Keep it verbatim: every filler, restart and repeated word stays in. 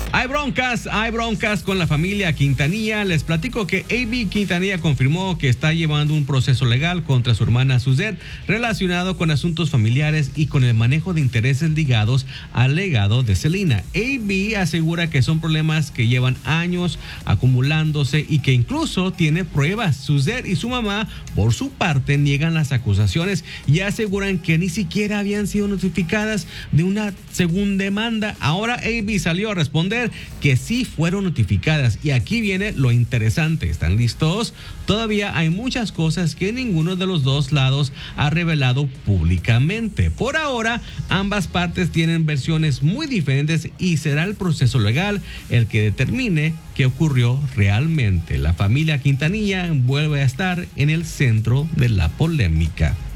Hay broncas, hay broncas con la familia Quintanilla. Les platico que A B Quintanilla confirmó que está llevando un proceso legal contra su hermana Suzette relacionado con asuntos familiares y con el manejo de intereses ligados al legado de Selena. A B asegura que son problemas que llevan años acumulándose y que incluso tiene pruebas. Suzette y su mamá, por su parte, niegan las acusaciones y aseguran que ni siquiera habían sido notificadas de una segunda demanda. Ahora A B salió a responder que sí fueron notificadas y aquí viene lo interesante. ¿Están listos? Todavía hay muchas cosas que ninguno de los dos lados ha revelado públicamente. Por ahora, ambas partes tienen versiones muy diferentes y será el proceso legal el que determine qué ocurrió realmente. La familia Quintanilla vuelve a estar en el centro de la polémica.